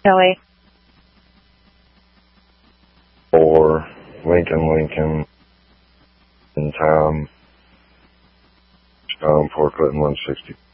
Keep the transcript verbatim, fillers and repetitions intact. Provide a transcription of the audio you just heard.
Kelly. For Lincoln, Lincoln, in Tom, um, for Clinton one sixty.